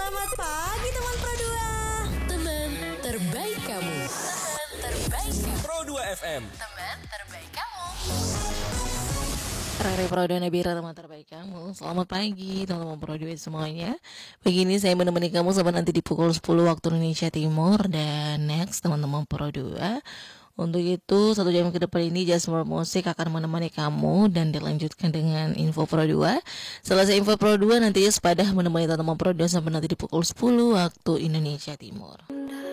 Selamat pagi teman Pro 2. Teman terbaik kamu. Teman terbaik kamu. Pro 2 FM. Teman terbaik kamu. Rari Pro 2 Nabira, teman terbaik kamu. Selamat pagi teman-teman Pro 2 semuanya. Begini saya menemani kamu sampai nanti di pukul 10 waktu Indonesia Timur. Dan next teman-teman Pro 2, untuk itu 1 jam ke depan ini Just More Music akan menemani kamu. Dan dilanjutkan dengan info Pro 2. Selesai info Pro 2 nanti Sepadah menemani teman-teman Pro 2 sampai nanti di pukul 10 waktu Indonesia Timur.